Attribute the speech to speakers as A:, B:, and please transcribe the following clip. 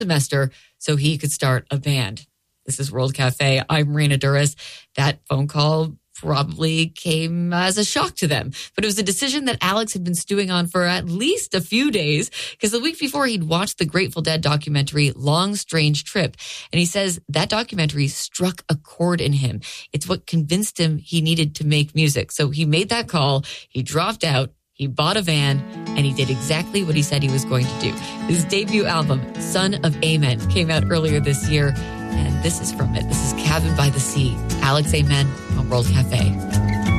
A: semester so he could start a band. This is World Cafe. I'm Raina Duras. That phone call probably came as a shock to them. But it was a decision that Alex had been stewing on for at least a few days, because the week before he'd watched the Grateful Dead documentary, Long Strange Trip. And he says that documentary struck a chord in him. It's what convinced him he needed to make music. So he made that call. He dropped out. He bought a van, and he did exactly what he said he was going to do. His debut album, Son of Amen, came out earlier this year. And this is from it. This is Cabin by the Sea. Alex Amen on World Cafe.